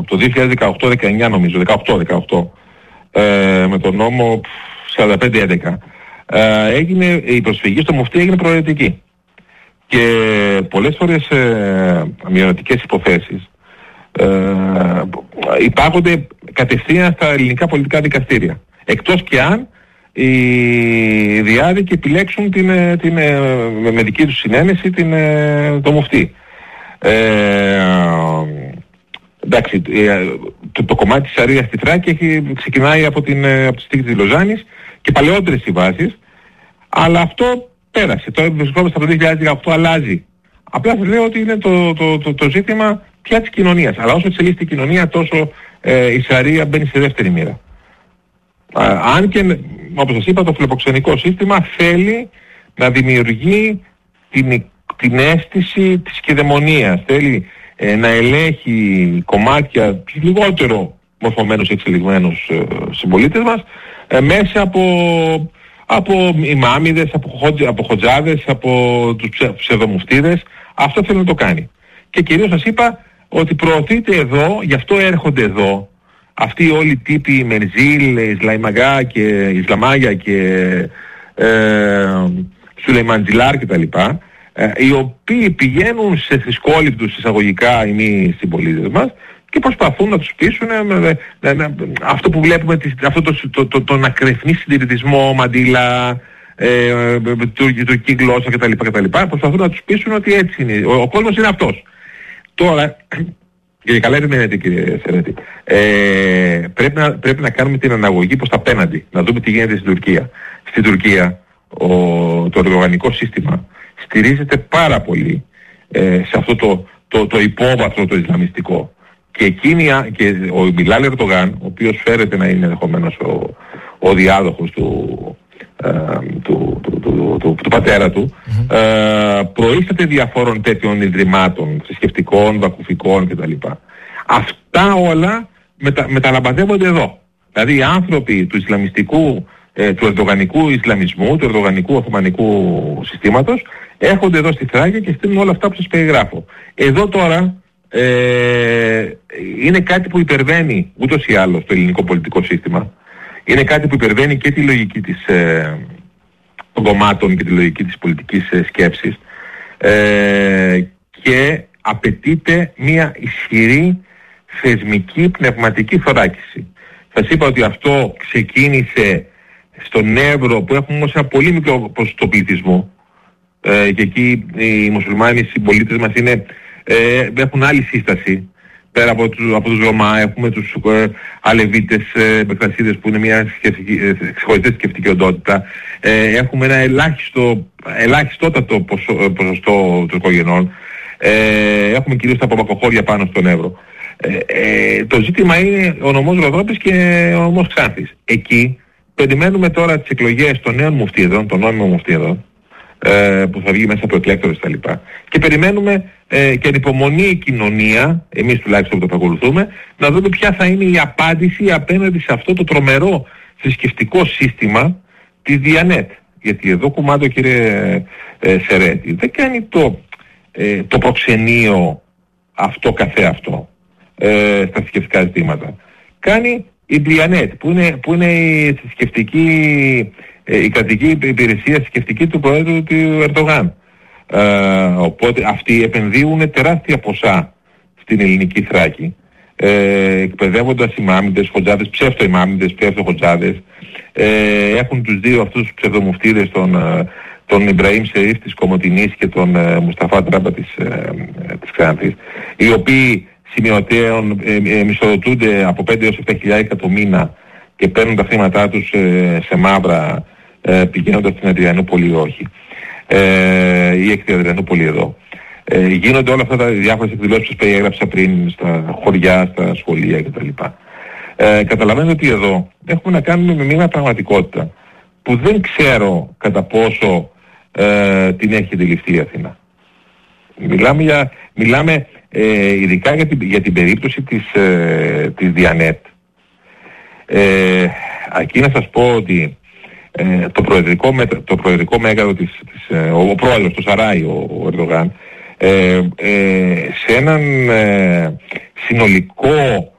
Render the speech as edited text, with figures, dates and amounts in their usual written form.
το 2018-19 νομίζω, 18, με τον νόμο 45-11, έγινε, η προσφυγή στο μουφτί έγινε προαιρετική. Και πολλές φορές μειονοτικές υποθέσεις υπάρχονται κατευθείαν στα ελληνικά πολιτικά δικαστήρια. Εκτός και αν οι διάδικοι επιλέξουν με δική τους συνένεση το μουφτί. Εντάξει, το κομμάτι της Σαρίας στη Θράκη ξεκινάει από τη στήκη της Λοζάνης και παλαιότερες συμβάσεις, αλλά αυτό πέρασε. Τώρα βρισκόμαστε από το 2018, αλλάζει. Απλά σας λέω ότι είναι το ζήτημα πια της κοινωνίας. Αλλά όσο εξελίσσεται η κοινωνία, τόσο η Σαρία μπαίνει σε δεύτερη μοίρα. Αν και, όπως σας είπα, το φιλοποξενικό σύστημα θέλει να δημιουργεί την αίσθηση της κυδαιμονίας. Θέλει να ελέγχει κομμάτια λιγότερο μορφωμένους και εξελιγμένους συμπολίτες μας μέσα από ημάμιδες, από χοτζάδες, από τους ψευδομουφτίδες. Αυτό θέλει να το κάνει. Και κυρίως σας είπα ότι προωθείται εδώ, γι' αυτό έρχονται εδώ αυτοί όλοι οι τύποι Μερζίλ, Ισλαϊμαγά και Ισλαμάγια και Σουλεϊμαντζιλάρ κτλ. Οι οποίοι πηγαίνουν σε θρησκόληπτους εισαγωγικά οι μη συμπολίτες μας και προσπαθούν να τους πείσουν αυτό που βλέπουμε, τον ακρεφνή συντηρητισμό, μαντήλα, τουρκική γλώσσα κτλ. Προσπαθούν να τους πείσουν ότι έτσι είναι. Ο κόσμος είναι αυτός. Τώρα, και καλά ερμηνεύεται κύριε Σερέτη, πρέπει να κάνουμε την αναγωγή προς τα απέναντι, να δούμε τι γίνεται στην Τουρκία. Στην Τουρκία το οργανικό σύστημα στηρίζεται πάρα πολύ σε αυτό το υπόβαθρο το ισλαμιστικό. Και ο Μπιλάλ Ερντογάν, ο οποίος φέρεται να είναι ενδεχομένως ο διάδοχος του πατέρα του, προείσταται διαφόρων τέτοιων ιδρυμάτων, θρησκευτικών, βακουφικών κτλ. Αυτά όλα μεταλαμπαδεύονται εδώ. Δηλαδή οι άνθρωποι του ισλαμιστικού, του ερντογανικού ισλαμισμού, του ερντογανικού οθωμανικού συστήματος, έρχονται εδώ στη Θράκη και στείλουν όλα αυτά που σας περιγράφω. Εδώ τώρα είναι κάτι που υπερβαίνει ούτως ή άλλως το ελληνικό πολιτικό σύστημα. Είναι κάτι που υπερβαίνει και τη λογική των κομμάτων και τη λογική της πολιτικής σκέψης και απαιτείται μια ισχυρή θεσμική πνευματική θωράκιση. Σας είπα ότι αυτό ξεκίνησε στον Εύρο, που έχουμε όμως ένα πολύ μικρό ποσοστό πληθυσμού και εκεί οι μουσουλμάνοι συμπολίτες μας έχουν άλλη σύσταση. Πέρα από τους Ρωμά έχουμε τους Αλεβίτες, Μπεκτασίδες που είναι μια ξεχωριστή σκεπτική οντότητα. Έχουμε ένα ελάχιστότατο ποσοστό τουρκογενών. Έχουμε κυρίως τα παπακοχώρια πάνω στον Εύρο. Το ζήτημα είναι ο νομός Ροδόπης και ο νομός Ξάνθης. Εκεί περιμένουμε τώρα τις εκλογές των νέων μουφτίδων, των νόμιμων μουφτίδων, που θα βγει μέσα από εκλέκτορες κτλ. Και περιμένουμε και ανυπομονεί η κοινωνία, εμείς τουλάχιστον που το παρακολουθούμε, να δούμε ποια θα είναι η απάντηση απέναντι σε αυτό το τρομερό θρησκευτικό σύστημα της Διανέτ. Γιατί εδώ κουμάντο, κύριε Σερέτη, δεν κάνει το προξενείο αυτό καθεαυτό στα θρησκευτικά ζητήματα. Κάνει η Διανέτ, που είναι η θρησκευτική, η κρατική υπηρεσία θρησκευτική του Προέδρου του Ερντογάν. Οπότε αυτοί επενδύουν τεράστια ποσά στην ελληνική Θράκη, εκπαιδεύοντας ημάμιδες, χοτζάδες, ψεύτο-ημάμιδες, ψεύτο-χοτζάδες. Έχουν τους δύο αυτούς τους ψευδομουφτίδες, τον Ιμπραήμ Σερίφ της Κομοτηνής και τον Μουσταφά Τράμπα της Ξάνθης, οι οποίοι σημειωτέων μισθοδοτούνται από 5 έως 7.000 το μήνα και παίρνουν τα χρήματά τους σε μαύρα, πηγαίνοντας στην Αδριανούπολη ή όχι, ή εκ της Αδριανούπολη εδώ. Γίνονται όλα αυτά τα διάφορες εκδηλώσεις που περιέγραψα πριν στα χωριά, στα σχολεία κτλ. Καταλαβαίνετε ότι εδώ έχουμε να κάνουμε με μια πραγματικότητα που δεν ξέρω κατά πόσο την έχει αντιληφθεί η Αθήνα. Μιλάμε ειδικά για την περίπτωση της Διανέτ. Εκεί να σας πω ότι το προεδρικό μέγαρο ο πρόεδρος, το Σαράι, ο Ερντογάν, σε έναν συνολικό